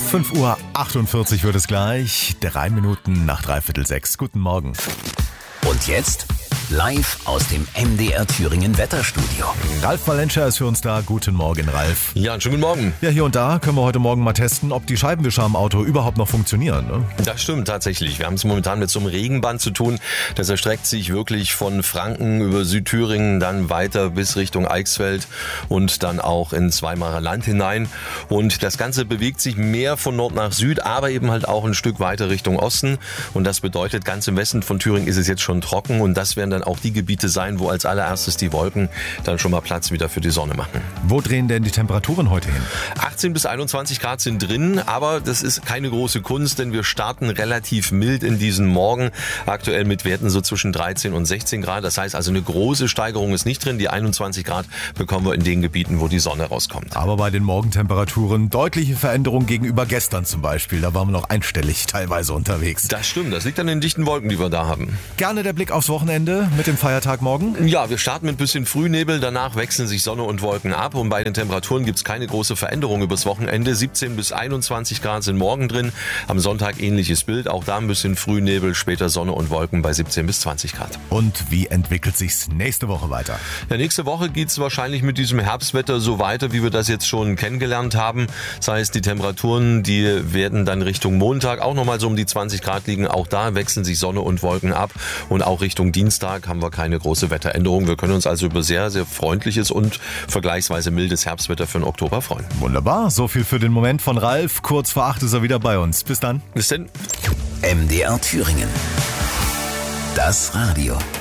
5:48 Uhr wird es gleich, 3 Minuten nach 5:45. Guten Morgen. Und jetzt live aus dem MDR Thüringen Wetterstudio. Ralf Valencia ist für uns da. Guten Morgen, Ralf. Ja, einen schönen guten Morgen. Ja, hier und da können wir heute Morgen mal testen, ob die Scheibenwischer am Auto überhaupt noch funktionieren. Ne? Das stimmt tatsächlich. Wir haben es momentan mit so einem Regenband zu tun. Das erstreckt sich wirklich von Franken über Südthüringen, dann weiter bis Richtung Eichsfeld und dann auch ins Weimarer Land hinein. Und das Ganze bewegt sich mehr von Nord nach Süd, aber eben halt auch ein Stück weiter Richtung Osten. Und das bedeutet, ganz im Westen von Thüringen ist es jetzt schon trocken. Und das werden dann auch die Gebiete sein, wo als allererstes die Wolken dann schon mal Platz wieder für die Sonne machen. Wo drehen denn die Temperaturen heute hin? 18 bis 21 Grad sind drin, aber das ist keine große Kunst, denn wir starten relativ mild in diesen Morgen. Aktuell mit Werten so zwischen 13 und 16 Grad. Das heißt also, eine große Steigerung ist nicht drin. Die 21 Grad bekommen wir in den Gebieten, wo die Sonne rauskommt. Aber bei den Morgentemperaturen deutliche Veränderung gegenüber gestern zum Beispiel. Da waren wir noch einstellig teilweise unterwegs. Das stimmt, das liegt an den dichten Wolken, die wir da haben. Gerne der Blick aufs Wochenende mit dem Feiertag morgen. Ja, wir starten mit ein bisschen Frühnebel, danach wechseln sich Sonne und Wolken ab und bei den Temperaturen gibt es keine große Veränderung übers Wochenende. 17 bis 21 Grad sind morgen drin, am Sonntag ähnliches Bild, auch da ein bisschen Frühnebel, später Sonne und Wolken bei 17 bis 20 Grad. Und wie entwickelt sich's nächste Woche weiter? Ja, nächste Woche geht's wahrscheinlich mit diesem Herbstwetter so weiter, wie wir das jetzt schon kennengelernt haben. Das heißt, die Temperaturen, die werden dann Richtung Montag auch nochmal so um die 20 Grad liegen. Auch da wechseln sich Sonne und Wolken ab und auch Richtung Dienstag haben wir keine große Wetteränderung. Wir können uns also über sehr, sehr freundliches und vergleichsweise mildes Herbstwetter für den Oktober freuen. Wunderbar, so viel für den Moment von Ralf. Kurz vor 8 ist er wieder bei uns. Bis dann. Bis denn. MDR Thüringen. Das Radio.